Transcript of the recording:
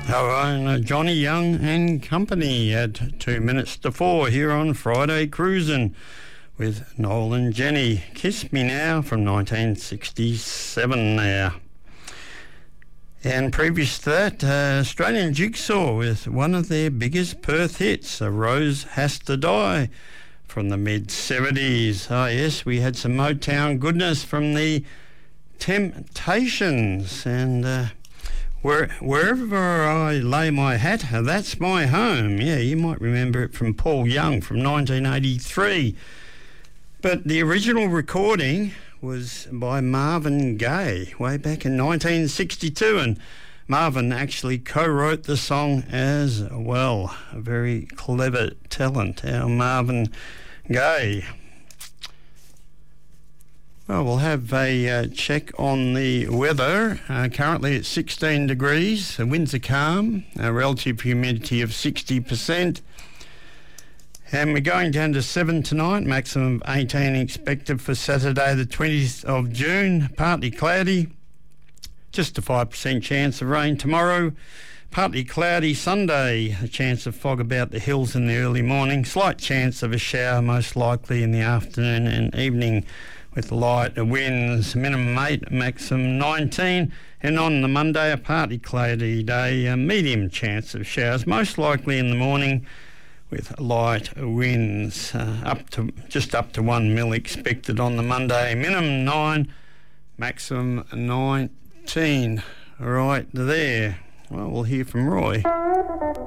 Our own Johnny Young and company at 2 minutes to 4 here on Friday Cruisin' with Noel and Jenny. Kiss Me Now from 1967 there. And previous to that, Australian Jigsaw with one of their biggest Perth hits, A Rose Has to Die from the mid-70s. Oh yes, we had some Motown goodness from the Temptations, and wherever I lay my hat, that's my home. Yeah, you might remember it from Paul Young from 1983. But the original recording was by Marvin Gaye way back in 1962, and Marvin actually co-wrote the song as well. A very clever talent, our Marvin Gaye. Well, we'll have a check on the weather. Currently it's 16 degrees, the winds are calm, a relative humidity of 60%. And we're going down to 7 tonight, maximum of 18 expected for Saturday the 20th of June. Partly cloudy, just a 5% chance of rain tomorrow. Partly cloudy Sunday, a chance of fog about the hills in the early morning. Slight chance of a shower, most likely in the afternoon and evening, with light winds, minimum 8, maximum 19. And on the Monday, a partly cloudy day, a medium chance of showers, most likely in the morning, with light winds, just up to 1 mil expected on the Monday. Minimum 9, maximum 19. Right there. Well, we'll hear from Roy.